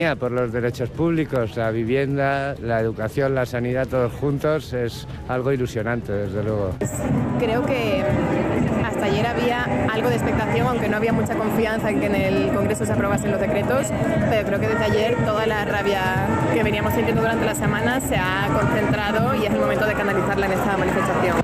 Por los derechos públicos, la vivienda, la educación, la sanidad, todos juntos, es algo ilusionante, desde luego. Creo que hasta ayer había algo de expectación, aunque no había mucha confianza en que en el Congreso se aprobasen los decretos, pero creo que desde ayer toda la rabia que veníamos sintiendo durante la semana se ha concentrado y es el momento de canalizarla en esta manifestación.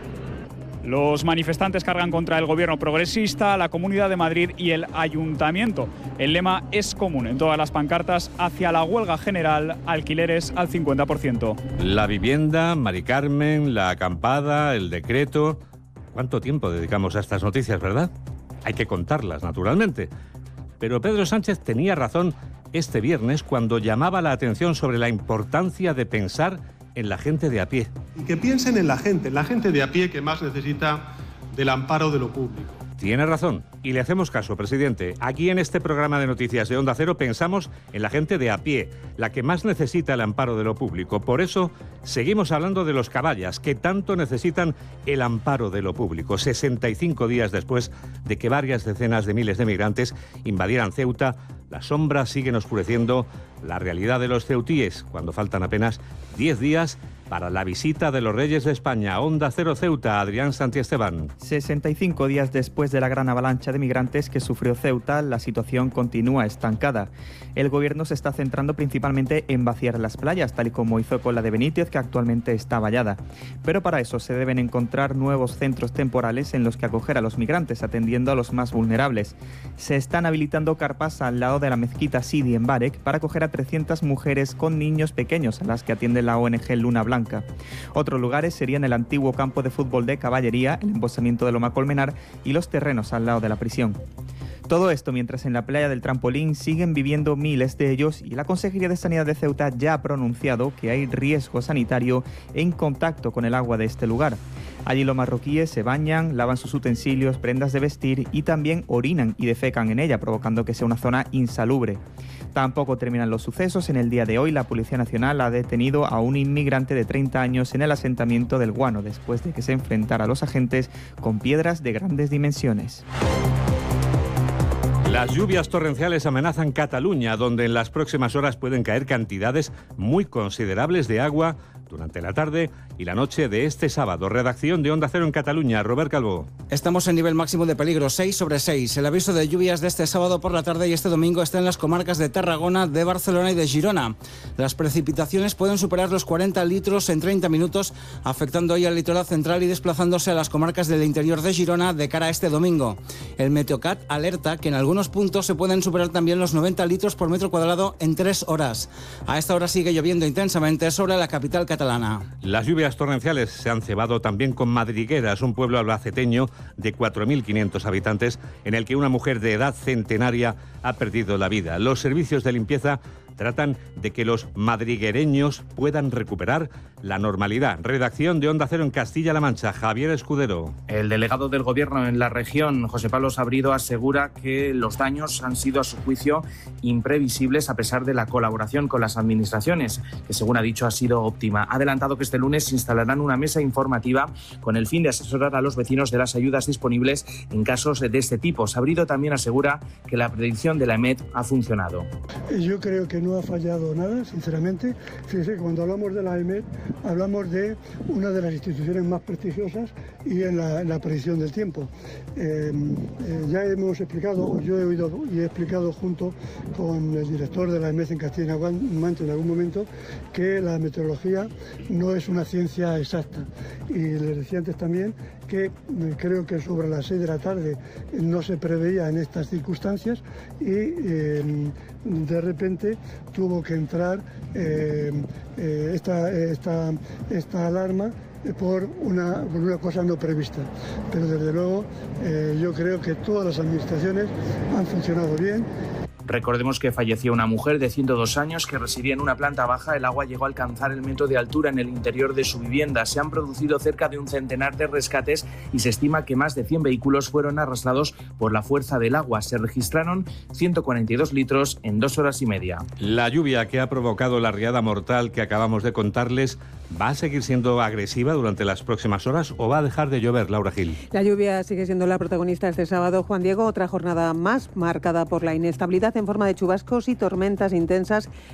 Los manifestantes cargan contra el gobierno progresista, la Comunidad de Madrid y el Ayuntamiento. El lema es común en todas las pancartas: hacia la huelga general, alquileres al 50%. La vivienda, Mari Carmen, la acampada, el decreto. ¿Cuánto tiempo dedicamos a estas noticias, verdad? Hay que contarlas, naturalmente. Pero Pedro Sánchez tenía razón este viernes cuando llamaba la atención sobre la importancia de pensar en la gente de a pie. Y que piensen en la gente de a pie que más necesita del amparo de lo público. Tiene razón, y le hacemos caso, presidente. Aquí en este programa de noticias de Onda Cero pensamos en la gente de a pie, la que más necesita el amparo de lo público. Por eso seguimos hablando de los caballas, que tanto necesitan el amparo de lo público. 65 días después de que varias decenas de miles de migrantes invadieran Ceuta, la sombra sigue oscureciendo la realidad de los ceutíes, cuando faltan apenas 10 días para la visita de los Reyes de España. Onda Cero Ceuta, Adrián Santiesteban. 65 días después de la gran avalancha de migrantes que sufrió Ceuta, la situación continúa estancada. El gobierno se está centrando principalmente en vaciar las playas, tal y como hizo con la de Benítez, que actualmente está vallada. Pero para eso se deben encontrar nuevos centros temporales en los que acoger a los migrantes, atendiendo a los más vulnerables. Se están habilitando carpas al lado de la mezquita Sidi en Barek para acoger a 300 mujeres con niños pequeños, a las que atiende la ONG Luna Blanca. Otros lugares serían el antiguo campo de fútbol de Caballería, el embosamiento de Loma Colmenar y los terrenos al lado de la prisión. Todo esto mientras en la playa del Trampolín siguen viviendo miles de ellos y la Consejería de Sanidad de Ceuta ya ha pronunciado que hay riesgo sanitario en contacto con el agua de este lugar. Allí los marroquíes se bañan, lavan sus utensilios, prendas de vestir y también orinan y defecan en ella, provocando que sea una zona insalubre. Tampoco terminan los sucesos. En el día de hoy la Policía Nacional ha detenido a un inmigrante de 30 años en el asentamiento del Guano, después de que se enfrentara a los agentes con piedras de grandes dimensiones. Las lluvias torrenciales amenazan Cataluña, donde en las próximas horas pueden caer cantidades muy considerables de agua durante la tarde y la noche de este sábado. Redacción de Onda Cero en Cataluña, Robert Calvo. Estamos en nivel máximo de peligro, 6/6. El aviso de lluvias de este sábado por la tarde y este domingo está en las comarcas de Tarragona, de Barcelona y de Girona. Las precipitaciones pueden superar los 40 litros en 30 minutos, afectando hoy al litoral central y desplazándose a las comarcas del interior de Girona de cara a este domingo. El Meteocat alerta que en algunos puntos se pueden superar también los 90 litros por metro cuadrado en 3 horas. A esta hora sigue lloviendo intensamente sobre la capital catalana. Las lluvias torrenciales se han cebado también con Madrigueras, un pueblo albaceteño de 4.500 habitantes en el que una mujer de edad centenaria ha perdido la vida. Los servicios de limpieza tratan de que los madriguereños puedan recuperar la normalidad. Redacción de Onda Cero en Castilla-La Mancha, Javier Escudero. El delegado del Gobierno en la región, José Pablo Sabrido, asegura que los daños han sido, a su juicio, imprevisibles a pesar de la colaboración con las administraciones, que según ha dicho ha sido óptima. Ha adelantado que este lunes instalarán una mesa informativa con el fin de asesorar a los vecinos de las ayudas disponibles en casos de este tipo. Sabrido también asegura que la predicción de la EMET ha funcionado. Yo creo que no ha fallado nada, sinceramente. Fíjese, cuando hablamos de la EMET, hablamos de una de las instituciones más prestigiosas y en la predicción del tiempo. Ya hemos explicado, yo he oído y he explicado junto con el director de la EMET en Castilla-La Mancha en algún momento que la meteorología no es una ciencia exacta. Y les decía antes también que creo que sobre las 6 de la tarde no se preveía en estas circunstancias y de repente tuvo que entrar esta alarma por una cosa no prevista. Pero desde luego yo creo que todas las administraciones han funcionado bien. Recordemos que falleció una mujer de 102 años que residía en una planta baja. El agua llegó a alcanzar el metro de altura en el interior de su vivienda. Se han producido cerca de un centenar de rescates y se estima que más de 100 vehículos fueron arrastrados por la fuerza del agua. Se registraron 142 litros en 2 horas y media. La lluvia que ha provocado la riada mortal que acabamos de contarles, ¿va a seguir siendo agresiva durante las próximas horas o va a dejar de llover, Laura Gil? La lluvia sigue siendo la protagonista este sábado, Juan Diego. Otra jornada más marcada por la inestabilidad en forma de chubascos y tormentas intensas